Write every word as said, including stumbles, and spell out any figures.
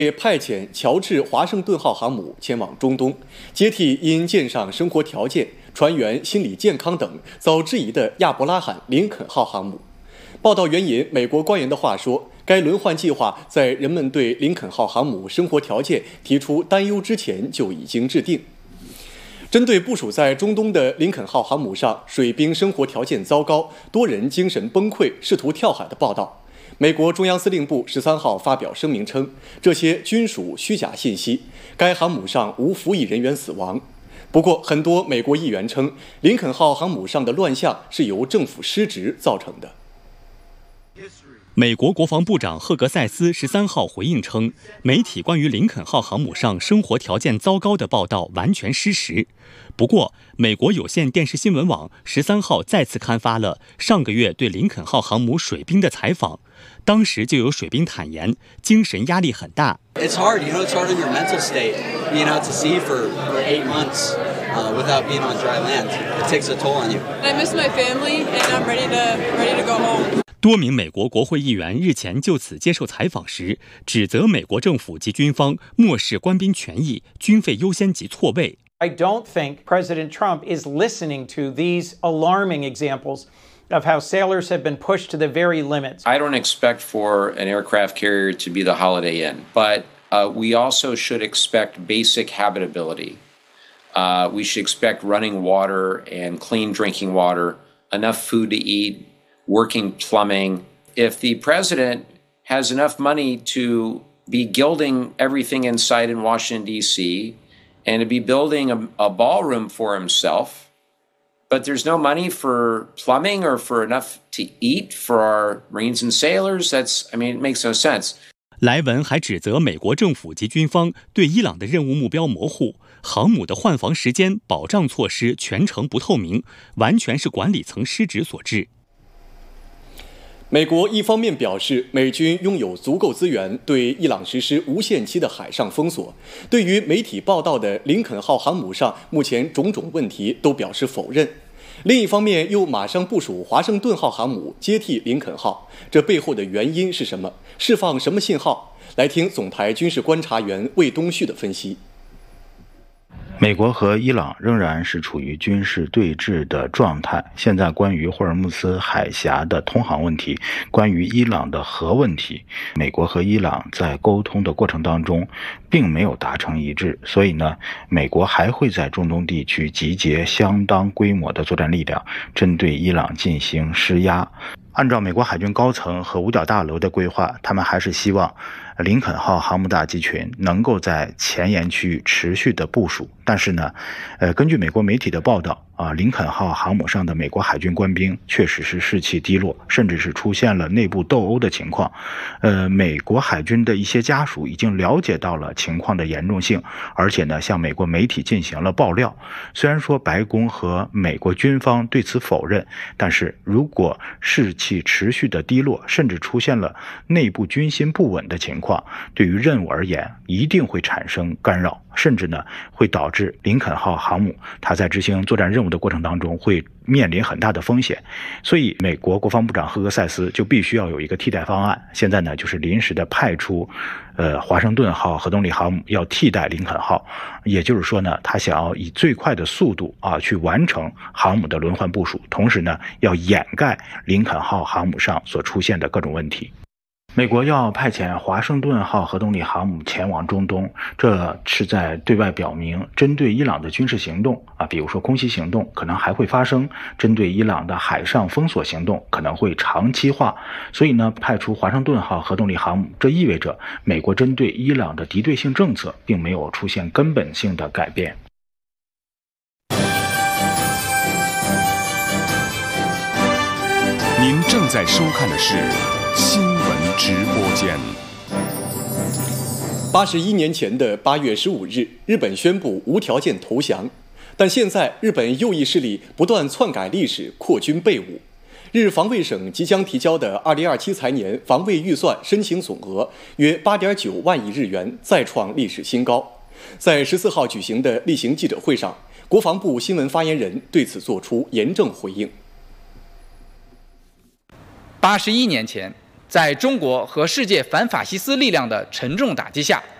也派遣乔治华盛顿号航母前往中东，接替因舰上生活条件、船员心理健康等遭质疑的亚伯拉罕·林肯号航母。报道援引美国官员的话说，该轮换计划在人们对林肯号航母生活条件提出担忧之前就已经制定。针对部署在中东的林肯号航母上水兵生活条件糟糕、多人精神崩溃、试图跳海的报道，美国中央司令部十三号发表声明称，这些均属虚假信息，该航母上无服役人员死亡。不过，很多美国议员称，林肯号航母上的乱象是由政府失职造成的。 美国国防部长赫格塞斯十三号回应称，媒体关于林肯号航母上生活条件糟糕的报道完全失实。不过，美国有线电视新闻网十三号再次刊发了上个月对林肯号航母水兵的采访，当时就有水兵坦言，精神压力很大。 It's hard, you know, it's hard on your mental state, being out to sea for, for eight months uh, without being on dry land. It takes a toll on you. I miss my family, and I'm ready to ready to go home. 多名美国国会议员日前就此接受采访时，指责美国政府及军方漠视官兵权益、军费优先级错位。 I don't think President Trump is listening to these alarming examples of how sailors have been pushed to the very limits. I don't expect for an aircraft carrier to be the Holiday Inn, but uh, we also should expect basic habitability. Uh, we should expect running water and clean drinking water, enough food to eat, working plumbing. If the president has enough money to be gilding everything in sight in Washington, D C, and to be building a, a ballroom for himself, but there's no money for plumbing or for enough to eat for our Marines and sailors, that's, I mean, it makes no sense. 莱文还指责美国政府及军方对伊朗的任务目标模糊，航母的换防时间、保障措施全程不透明，完全是管理层失职所致。 美国一方面表示，美军拥有足够资源对伊朗实施无限期的海上封锁，对于媒体报道的林肯号航母上目前种种问题都表示否认。另一方面，又马上部署华盛顿号航母接替林肯号，这背后的原因是什么？释放什么信号？来听总台军事观察员魏东旭的分析。 美国和伊朗仍然是处于军事对峙的状态。现在关于霍尔木兹海峡的通航问题，关于伊朗的核问题，美国和伊朗在沟通的过程当中并没有达成一致，所以呢，美国还会在中东地区集结相当规模的作战力量，针对伊朗进行施压。按照美国海军高层和五角大楼的规划，他们还是希望林肯号航母大集群能够在前沿区域持续的部署。但是呢，呃，根据美国媒体的报道啊，林肯号航母上的美国海军官兵确实是士气低落，甚至是出现了内部斗殴的情况。呃，美国海军的一些家属已经了解到了情况的严重性，而且呢，向美国媒体进行了爆料。虽然说白宫和美国军方对此否认，但是如果士气持续的低落，甚至出现了内部军心不稳的情况，对于任务而言一定会产生干扰，甚至呢会导致林肯号航母它在执行作战任务的过程当中会面临很大的风险。所以美国国防部长赫格塞斯就必须要有一个替代方案，现在呢就是临时的派出呃华盛顿号核动力航母要替代林肯号，也就是说呢，他想要以最快的速度啊去完成航母的轮换部署，同时呢要掩盖林肯号航母上所出现的各种问题。美国要派遣华盛顿号核动力航母前往中东，这是在对外表明针对伊朗的军事行动啊，比如说空袭行动可能还会发生，针对伊朗的海上封锁行动可能会长期化。所以呢，派出华盛顿号核动力航母，这意味着美国针对伊朗的敌对性政策并没有出现根本性的改变。 您正在收看的是新闻直播间。 八十一年前的八月十五日，日本宣布无条件投降，但现在日本右翼势力不断篡改历史，扩军备武。日防卫省即将提交的二零二七财年防卫预算申请总额约八点九万亿日元，再创历史新高。在十四号举行的例行记者会上，国防部新闻发言人对此作出严正回应。 八十一年前， 在中国和世界反法西斯力量的沉重打击下，